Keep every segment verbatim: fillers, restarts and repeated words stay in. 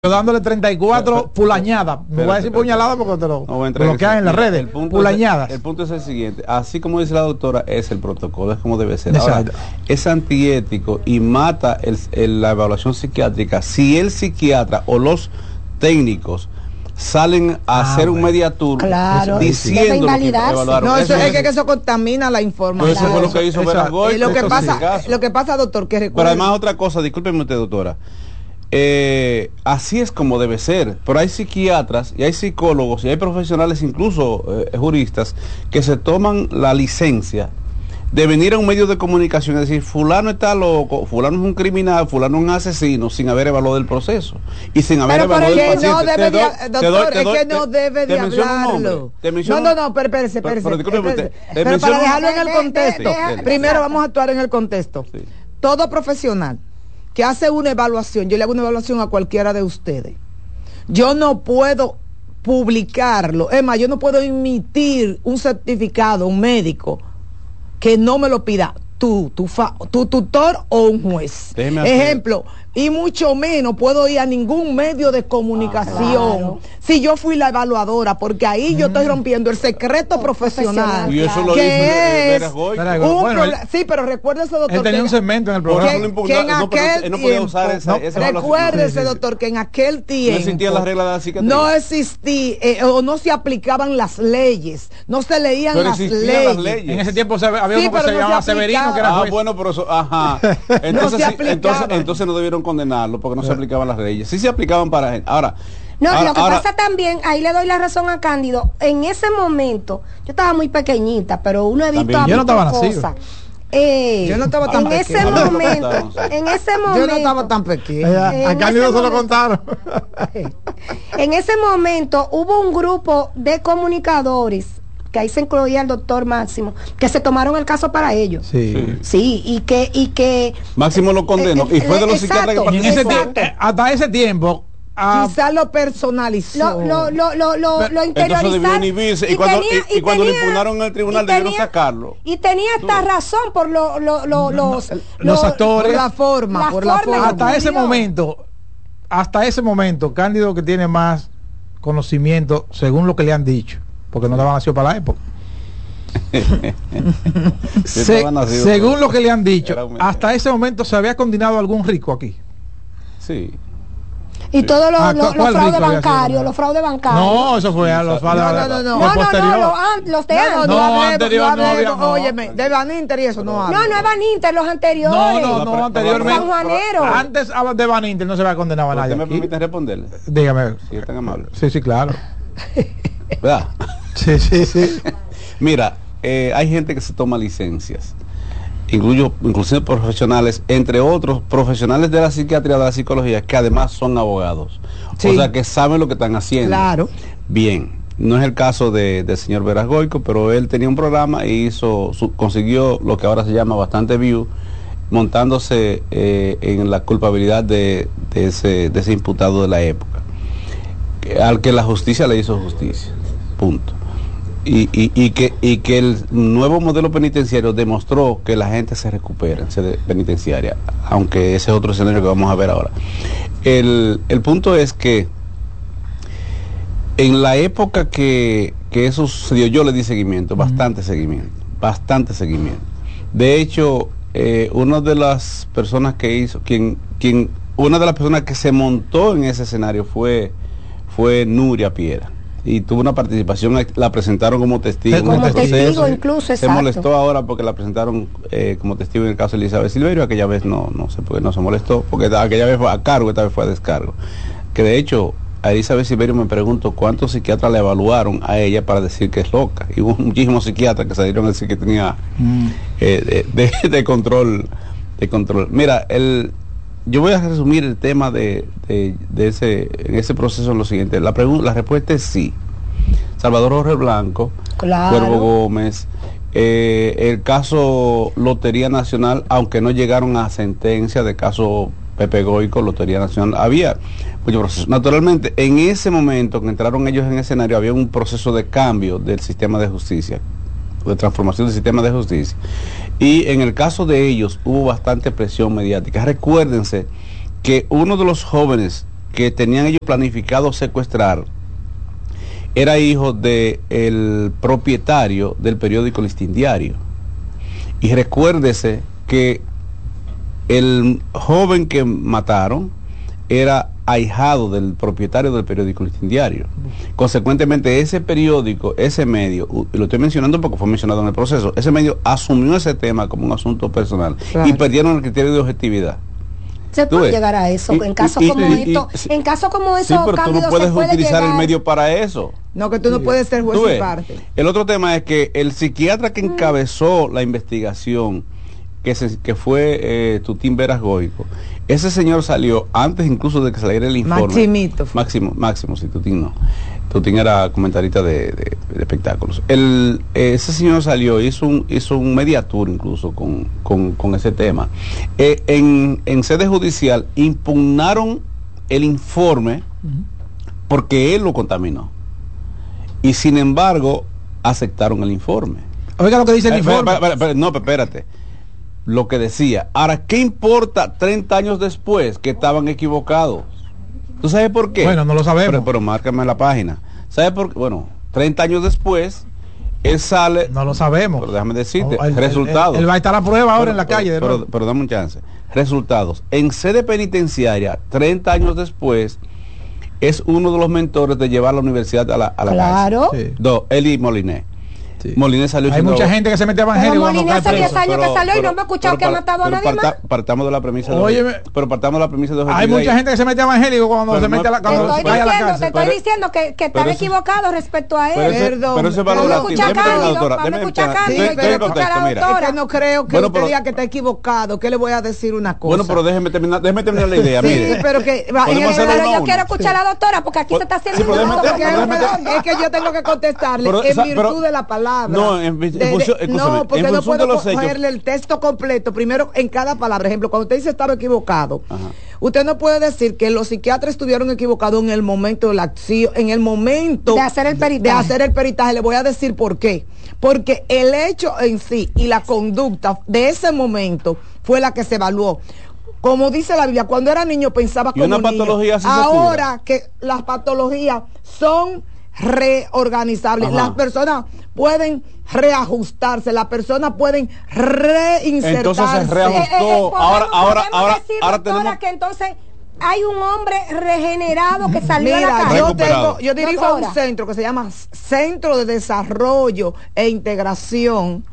dándole treinta y cuatro pulañadas. Me voy a decir puñaladas porque te lo no bloquean en las redes. El pulañadas. Es, el punto es el siguiente. Así como dice la doctora, es el protocolo, es como debe ser. Ahora, es antiético y mata el, el, la evaluación psiquiátrica si el psiquiatra o los técnicos salen a ah, hacer bueno. un mediatur claro, diciendo lo que evaluaron. No, eso, eso es que eso contamina la información. Eso fue lo que hizo Verasgoy. Lo que pasa, lo que pasa, doctor, que recuerda. Pero además otra cosa, discúlpeme usted, doctora. Eh, así es como debe ser, pero hay psiquiatras y hay psicólogos y hay profesionales, incluso eh, juristas, que se toman la licencia de venir a un medio de comunicación y decir fulano está loco, fulano es un criminal, fulano es un asesino, sin haber evaluado el proceso y sin haber pero evaluado el paciente. No debe de, doctor, es que no debe de hablarlo. No, no, no, pero espérese, espérese. Pero, pero, pero, pero, pero para dejarlo en el contexto, de, de, de, primero vamos a actuar en el contexto. Sí. Todo profesional que hace una evaluación, yo le hago una evaluación a cualquiera de ustedes, yo no puedo publicarlo, es más, yo no puedo emitir un certificado, un médico, que no me lo pida tú, tu, fa, tu tutor o un juez. Ejemplo, y mucho menos puedo ir a ningún medio de comunicación ah, claro. si yo fui la evaluadora, porque ahí mm. yo estoy rompiendo el secreto oh, profesional. Y eso lo que hizo es un bueno, él, sí, pero recuérdese, doctor, él tenía que, un segmento en el programa. Que, no, que en no, aquel no tiempo, usar esa, esa recuérdese, sí, sí. doctor, que en aquel tiempo no existían las reglas de la psiquiatría. No existía, eh, o no se aplicaban las leyes, no se leían pero las, leyes. las leyes. En ese tiempo había sí, uno que se no llamaba se Severino, que era ah, juez. bueno, pero eso, ajá. Entonces, no sí, entonces, entonces no debieron condenarlo porque no se aplicaban las leyes. Sí se aplicaban para gente. Ahora, no, ahora, lo que ahora, pasa también, ahí le doy la razón a Cándido. En ese momento, yo estaba muy pequeñita, pero uno he visto yo no estaba cosas. Eh, yo no estaba tan en pequeño. ese momento, en ese momento. Yo no estaba tan pequeño. Eh, a Cándido se lo contaron. En ese momento hubo un grupo de comunicadores, que ahí se incluía el doctor Máximo, que se tomaron el caso para ellos. Sí. Sí, sí y que y que Máximo lo condenó eh, y fue de los psiquiatras que participaron. Hasta ese tiempo Ah, quizás lo personalizó, lo, lo, lo, lo, lo interiorizaron y, y cuando, tenía, y, y cuando tenía, le impugnaron en el tribunal tenía, debieron sacarlo y tenía esta razón por lo, lo, lo, los, los, los actores, por la forma, la por forma la forma. Hasta ese momento, hasta ese momento, Cándido, que tiene más conocimiento según lo que le han dicho, porque no estaba nacido para la época. Se, nacido, según lo que le han dicho, hasta ese momento se había condenado a algún rico aquí. Sí. Y todos los, ah, los, los fraudes bancarios, los fraudes bancarios. No, eso fue a los fraudes no, no, no, no, no, no, no, los, los de antes. No, no, no, anterior no había. No, óyeme, de Baninter y eso no habla. No, no es Baninter, los anteriores. No, no, no, anteriormente. San Juanero. Antes de Baninter no se había condenado a nadie. ¿Me permite responderle? Dígame. Si es tan amable. Sí, sí, claro. ¿Verdad? Sí, sí, sí. Mira, eh, hay gente que se toma licencias. Incluyo, inclusive profesionales, entre otros profesionales de la psiquiatría, de la psicología, que además son abogados. Sí. O sea, que saben lo que están haciendo. Claro. Bien, no es el caso de, del señor Verasgoico, pero él tenía un programa e hizo, su, consiguió lo que ahora se llama bastante view, montándose eh, en la culpabilidad de, de, ese, de ese imputado de la época, al que la justicia le hizo justicia. Punto. Y, y, y, que, y que el nuevo modelo penitenciario demostró que la gente se recupera en sede penitenciaria, aunque ese es otro escenario que vamos a ver ahora. El, el punto es que en la época que, que eso sucedió, yo le di seguimiento, bastante seguimiento, bastante seguimiento. De hecho, eh, una de las personas que hizo, quien, quien, una de las personas que se montó en ese escenario fue, fue Nuria Piera. Y tuvo una participación, la presentaron como testigo. Como en testigo proceso, incluso, se exacto. molestó ahora porque la presentaron eh, como testigo en el caso de Elizabeth Silverio. Aquella vez no, no sé por qué no se molestó, porque aquella vez fue a cargo, esta vez fue a descargo. Que de hecho, a Elizabeth Silverio me pregunto cuántos psiquiatras le evaluaron a ella para decir que es loca. Y hubo muchísimos psiquiatras que salieron a decir que tenía mm. eh, de, de, de control, de control. Mira, el... Yo voy a resumir el tema de, de, de ese en ese proceso en lo siguiente. La pregunta, la respuesta es sí. Salvador Jorge Blanco, claro. Cuervo Gómez, eh, el caso Lotería Nacional, aunque no llegaron a sentencia de caso Pepe Goico, Lotería Nacional, había mucho proceso. Naturalmente, en ese momento que entraron ellos en el escenario, había un proceso de cambio del sistema de justicia, de transformación del sistema de justicia. Y en el caso de ellos hubo bastante presión mediática. Recuérdense que uno de los jóvenes que tenían ellos planificado secuestrar era hijo del propietario del periódico Listín Diario. Y recuérdese que el joven que mataron era ahijado del propietario del periódico Listín Diario. Consecuentemente, ese periódico, ese medio, y lo estoy mencionando porque fue mencionado en el proceso, ese medio asumió ese tema como un asunto personal, claro, y perdieron el criterio de objetividad. Se puede llegar a eso, y, en casos como esto, en casos como eso, sí, pero tú no puedes puede utilizar llegar... el medio para eso. No, que tú no sí. puedes ser juez y parte. El otro tema es que el psiquiatra que encabezó la investigación, que, se, que fue eh, Tutín Veras Goico, ese señor salió antes incluso de que saliera el informe. Maximito. Máximo, Máximo, sí, Tutín no. Tutín era comentarista de, de, de espectáculos. El, eh, ese señor salió, hizo un, hizo un media tour incluso con, con, con ese tema. Eh, en, en sede judicial impugnaron el informe uh-huh. porque él lo contaminó. Y sin embargo, aceptaron el informe. Oiga lo que dice el eh, informe. Espera, espera, no, espérate. Lo que decía. Ahora, ¿qué importa treinta años después que estaban equivocados? ¿Tú sabes por qué? Bueno, no lo sabemos. Pero, pero márcame la página. ¿Sabes por qué? Bueno, treinta años después, él sale... No lo sabemos. Pero déjame decirte, no, el, resultados. Él, él va a estar a prueba ahora pero, en la pero, calle. De pero, pero, pero dame un chance. Resultados. En sede penitenciaria, treinta años después, es uno de los mentores de llevar la universidad a la, a la claro. casa. Sí. Dos, Eli Moliné. Sí. Moliné salió. Hay mucha gente que se mete evangélico. Pero Moliné hace diez años que salió y no me ha escuchado que ha matado a nadie más. Partamos de la premisa. Óyeme, pero partamos de la premisa de hay mucha gente que se mete evangélico cuando se mete a la cuando Te estoy diciendo, te estoy diciendo que, que están equivocados respecto a él. Perdón. Pero eso es valorativo. Vamos a escuchar Cándido. Es que no creo que usted diga que está equivocado. Que le voy a decir una cosa. Bueno, pero déjeme terminar, déjeme terminar la idea. Sí, pero que yo quiero escuchar a la doctora porque aquí se está haciendo. Es que yo tengo que contestarle en virtud de la palabra. No, en De, de, no, porque no puedo cogerle el texto completo. Primero, en cada palabra. Ejemplo, cuando usted dice estaba equivocado, ajá, usted no puede decir que los psiquiatras estuvieron equivocados en el momento de la acción, en el momento de hacer el peritaje. De hacer el peritaje. Le voy a decir por qué. Porque el hecho en sí y la conducta de ese momento fue la que se evaluó. Como dice la Biblia, cuando era niño pensaba como una niño. Patología Ahora que las patologías son reorganizables, ajá, las personas pueden reajustarse, las personas pueden reinsertarse. Entonces se reajustó. Eh, eh, ahora, ahora, ahora, decir, ahora doctora, tenemos que entonces hay un hombre regenerado que salió Mira, a la calle. yo tengo, yo dirijo doctora. un centro que se llama Centro de Desarrollo e Integración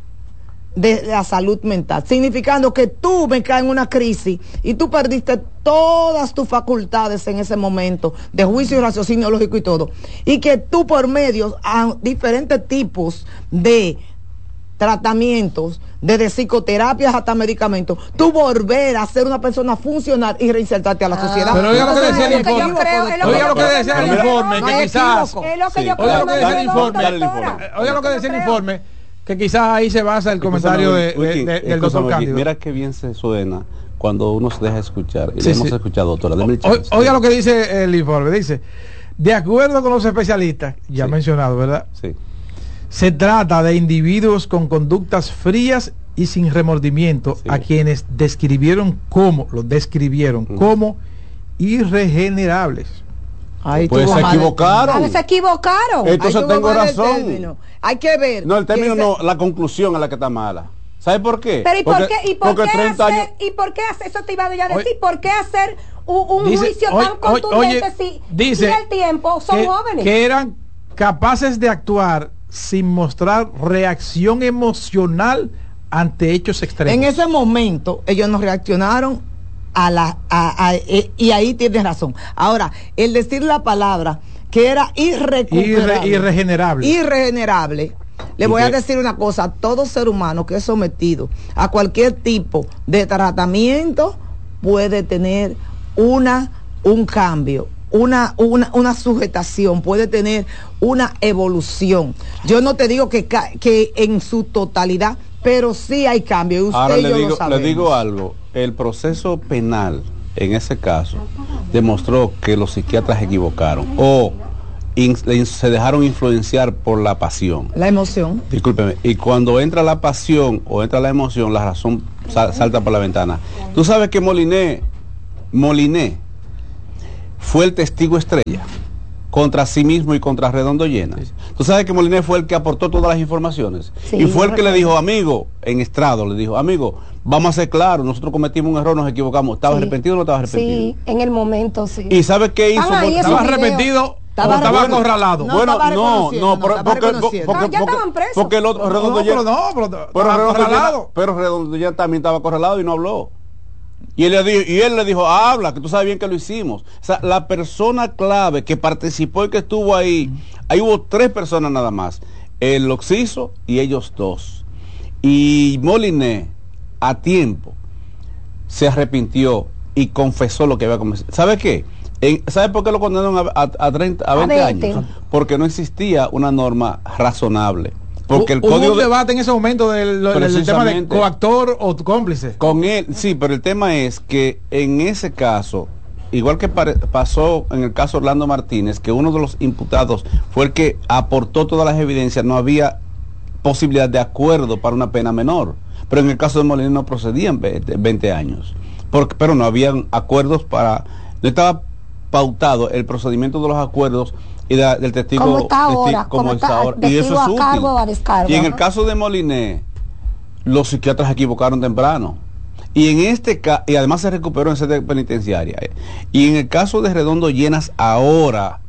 de la Salud Mental, significando que tú me caes en una crisis y tú perdiste todas tus facultades en ese momento de juicio y raciocinio lógico y todo, y que tú por medio a diferentes tipos de tratamientos, desde psicoterapias hasta medicamentos, tú volver a ser una persona funcional y reinsertarte a la sociedad. Pero oiga lo que decía el informe. Oiga lo que decía el informe, que quizás. Oiga lo que decía el informe. Oiga lo que decía el informe. Que quizás ahí se basa el comentario de, de, de, del doctor Cándido. Mira qué bien se suena cuando uno se deja escuchar. Y sí, hemos sí. escuchado, doctora. O, oiga lo que dice el informe. Dice, de acuerdo con los especialistas, ya sí. mencionado, ¿verdad? Sí. Se trata de individuos con conductas frías y sin remordimiento, sí. a quienes describieron como, lo describieron mm. como irregenerables. Ahí pues se equivocaron. De... se equivocaron. Entonces tengo razón. Hay que ver. No, el término no, se... la conclusión es la que está mala. ¿Sabe por qué? Pero ¿y por porque, qué, y por qué hacer, años... y por qué hacer, eso te iba a decir, oye, ¿por qué hacer un, un dice, juicio oye, tan contundente oye, si, dice si el tiempo son que, jóvenes? Que eran capaces de actuar sin mostrar reacción emocional ante hechos extremos. En ese momento ellos no reaccionaron a la a, a, a, y ahí tienes razón. Ahora, el decir la palabra que era irrecuperable, Irre, irregenerable. Irregenerable. Le voy a decir una cosa, todo ser humano que es sometido a cualquier tipo de tratamiento puede tener una un cambio, una una una sujetación, puede tener una evolución. Yo no te digo que que en su totalidad, pero sí hay cambio. Y usted Ahora y le yo digo, lo sabemos. le digo algo, el proceso penal en ese caso demostró que los psiquiatras se equivocaron o in, se dejaron influenciar por la pasión. La emoción. Discúlpeme. Y cuando entra la pasión o entra la emoción, la razón sal, salta por la ventana. Tú sabes que Moliné, Moliné fue el testigo estrella contra sí mismo y contra Redondo Llenas. Sí. Tú sabes que Moliné fue el que aportó todas las informaciones. Sí, y fue el que le dijo, amigo, en estrado, le dijo, amigo, vamos a ser claros, nosotros cometimos un error, nos equivocamos. ¿Estabas sí. arrepentido o no estabas arrepentido? Sí, en el momento, sí. ¿Y sabes qué hizo? ¿Estabas arrepentido? Estaba, estaba acorralado. No, bueno, no, no, no, porque, porque, porque, no, ya estaban presos. Porque el otro Redondo Llenas, no, pero, no, pero, pero, Redondo, pero Redondo Llenas también estaba acorralado y no habló. Y él, le dijo, y él le dijo, habla, que tú sabes bien que lo hicimos. O sea, la persona clave que participó y que estuvo ahí, ahí hubo tres personas nada más, el Oxiso y ellos dos. Y Moliné, a tiempo, se arrepintió y confesó lo que había cometido. ¿Sabe qué? ¿Sabe por qué lo condenaron a, a, a, treinta, a veinte años? Porque no existía una norma razonable. Porque el Hubo código un debate de, en ese momento del, del tema de coactor o cómplice. Con él, sí, pero el tema es que en ese caso, igual que pare, pasó en el caso Orlando Martínez, que uno de los imputados fue el que aportó todas las evidencias, no había posibilidad de acuerdo para una pena menor. Pero en el caso de Moliné no procedían veinte años. Porque, pero no habían acuerdos para... No estaba pautado el procedimiento de los acuerdos y de, del testigo como está ahora, testi, como como está ahora. Y eso es útil. Cargo, a descargo, y en ¿no? el caso de Moliné, los psiquiatras equivocaron temprano. Y en este caso, y además se recuperó en sede penitenciaria. Y en el caso de Redondo Llenas, ahora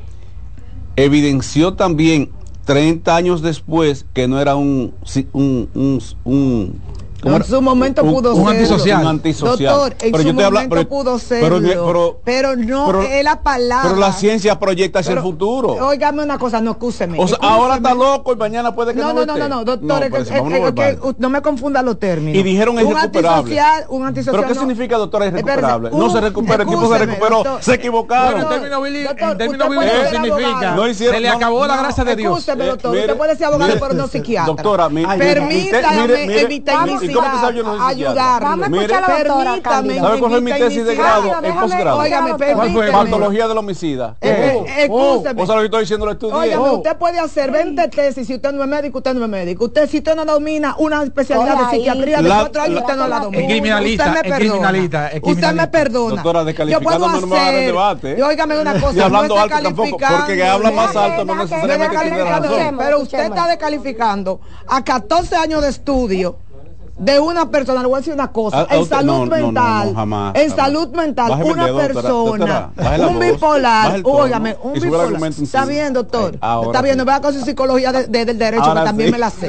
evidenció también treinta años después que no era un un, un, un en su momento un, pudo un serlo. Antisocial. Un antisocial. Doctor, en pero su yo te momento habla, pero, pudo serlo. Pero, pero, pero no pero, es la palabra. Pero la ciencia proyecta hacia pero, el futuro. Óigame una cosa, no, excúseme. O sea, excúseme. ahora está loco y mañana puede que no No, no, no, no, doctor, no, es, es, es, que no me confunda los términos. Y dijeron es un irrecuperable. Antisocial, un antisocial. ¿Pero qué no, significa, doctora, irrecuperable? Un, no se recupera, el equipo se recuperó, doctor, se equivocaron. Doctor, en términos bíblicos significa no hicieron, se le acabó la gracia de Dios. Excúseme, doctor, usted puede ser abogado, pero no psiquiatra. Doctora, permítame en mi tecnicidad ayudarlo. Vamos a escuchar a la doctora, Permítame. ¿Sabe cuál es mi tesis de grado? En posgrado. Óigame, permítame. Patología del homicida. Excúseme. O sea, lo que estoy diciendo lo estudié. Óigame, usted puede hacer veinte tesis. Si usted no es médico, usted no es médico. Usted, si usted no domina una especialidad de psiquiatría de cuatro años, usted no la domina. Es criminalista. Usted me perdona. Usted me perdona. Doctora, descalificándome no me va a dar el debate. Óigame una cosa. Y hablando alto tampoco, porque habla más alto no necesariamente tiene razón. Pero usted está descalificando a catorce años de estudio de una persona. Le voy a decir una cosa, ah, en salud no, mental no, no, no, jamás, en jamás. salud mental Bájeme una dedo, persona doctora, doctora, un bipolar, óigame, un bipolar, está bien, doctor, Ay, está bien, no vea con su psicología de, de, del derecho, ahora que también sí. me la sé.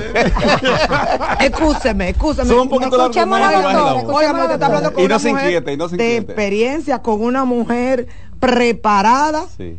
Excúseme, excúseme. Un poquito escuchemos la doctora, óigame, usted está hablando con y no una se mujer inquiete, y no se de inquiete. experiencia, con una mujer preparada, sí.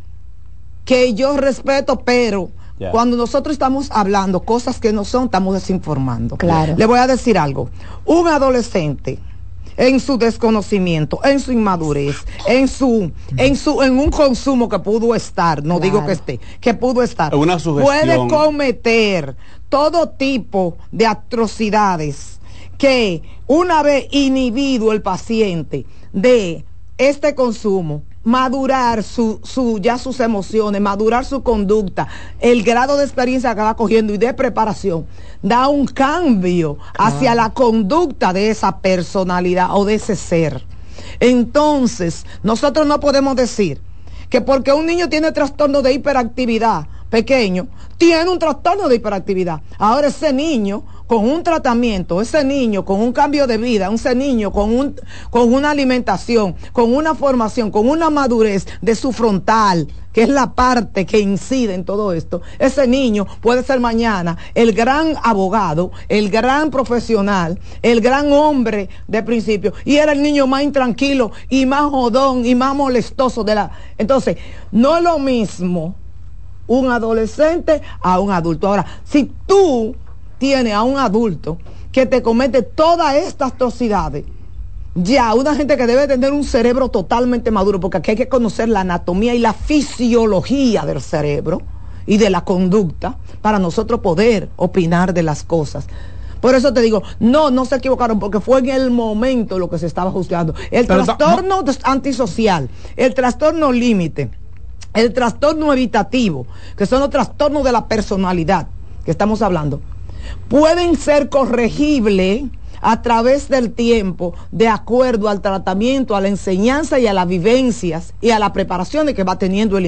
que yo respeto, pero Yeah. cuando nosotros estamos hablando cosas que no son, estamos desinformando. Claro. Le voy a decir algo. Un adolescente, en su desconocimiento, en su inmadurez, en su, en su, en un consumo que pudo estar, no claro. digo que esté, que pudo estar, una puede cometer todo tipo de atrocidades que una vez inhibido el paciente de este consumo, madurar su, su, ya sus emociones, madurar su conducta, el grado de experiencia que va cogiendo y de preparación, da un cambio hacia ah. la conducta de esa personalidad o de ese ser. Entonces, nosotros no podemos decir que porque un niño tiene trastorno de hiperactividad pequeño, tiene un trastorno de hiperactividad. Ahora ese niño con un tratamiento, ese niño con un cambio de vida, ese niño con un con una alimentación, con una formación, con una madurez de su frontal, que es la parte que incide en todo esto, ese niño puede ser mañana el gran abogado, el gran profesional, el gran hombre de principio, y era el niño más intranquilo y más jodón y más molestoso de la... Entonces, no es lo mismo un adolescente a un adulto. Ahora, si tú tienes a un adulto que te comete todas estas atrocidades, ya una gente que debe tener un cerebro totalmente maduro, porque aquí hay que conocer la anatomía y la fisiología del cerebro y de la conducta para nosotros poder opinar de las cosas. Por eso te digo, no, no se equivocaron, porque fue en el momento lo que se estaba juzgando. El Pero trastorno no. antisocial, el trastorno límite, el trastorno evitativo, que son los trastornos de la personalidad que estamos hablando, pueden ser corregibles a través del tiempo, de acuerdo al tratamiento, a la enseñanza y a las vivencias y a las preparaciones que va teniendo el